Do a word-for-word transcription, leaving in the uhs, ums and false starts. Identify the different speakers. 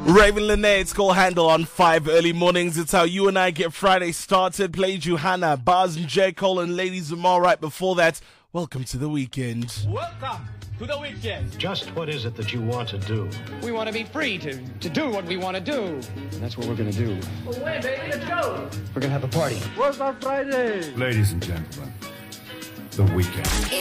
Speaker 1: Raven Lene, it's called Handle on five early mornings. It's how you and I get Friday started. Played Johanna, Bars and J. Cole and Lady Zamar right before that. Welcome to the weekend.
Speaker 2: Welcome to the weekend.
Speaker 3: Just what is it that you want to do?
Speaker 2: We want to be free to, to do what we want to do. And that's what we're going to do.
Speaker 4: Well, wait, baby, let's go.
Speaker 2: We're going to have a party.
Speaker 4: What's on Friday?
Speaker 5: Ladies and gentlemen, the weekend.